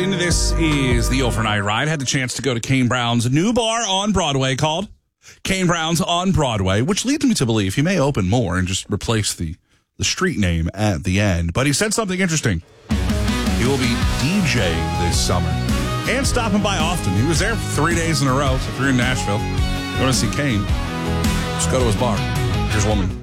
This is the overnight ride. Had the chance to go to Kane Brown's new bar on Broadway called Kane Brown's on Broadway, which leads me to believe he may open more and just replace the street name at the end. But he said something interesting. He will be DJing this summer and stopping by often. He was there 3 days in a row. So if you're in Nashville, you want to see Kane, just go to his bar. Here's a woman.